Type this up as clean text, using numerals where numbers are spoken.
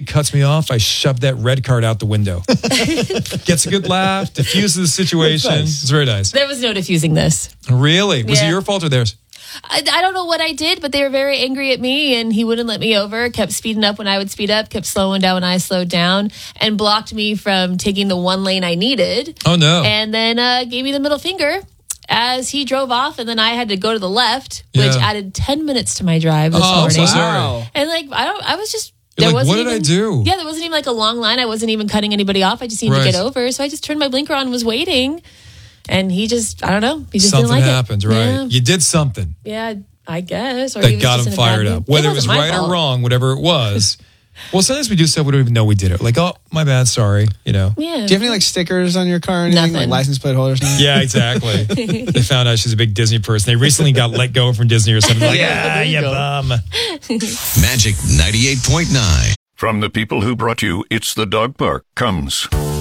cuts me off, I shove that red card out the window. Gets a good laugh, diffuses the situation. Nice. It's very nice. There was no diffusing this. Really? Was it Yeah. your fault or theirs? I don't know what I did, but they were very angry at me, and he wouldn't let me over, kept speeding up when I would speed up, kept slowing down when I slowed down, and blocked me from taking the one lane I needed. Oh, no. And then gave me the middle finger as he drove off, and then I had to go to the left, which Yeah. added 10 minutes to my drive this Oh, I'm morning. so sorry. Wow. And I was just... You're There like, wasn't what did I even- do? Yeah, there wasn't even like a long line. I wasn't even cutting anybody off. I just needed Right. to get over. So I just turned my blinker on and was waiting. And he just, I don't know. He just Something didn't like happened, it. right? Yeah. You did something Yeah, I guess. Or he that was got just him in a bad fired mood. up. Whether it was wasn't my right fault. or wrong, whatever it was. Well, sometimes we do stuff we don't even know we did it. Like, oh, my bad, sorry. You know? Yeah. Do you have any like stickers on your car or anything? Like Nothing. license plate holders? Yeah, exactly. They found out she's a big Disney person. They recently got let go from Disney or something. Like, Yeah, there you you go. bum. Magic 98.9. From the people who brought you It's the Dog Park comes